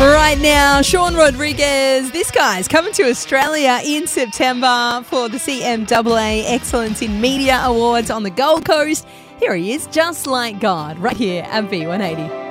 Right now, Sean Rodriguez, this guy's coming to Australia in September for the CMAA Excellence in Media Awards on the Gold Coast. Here he is, Just Like God, right here at B180.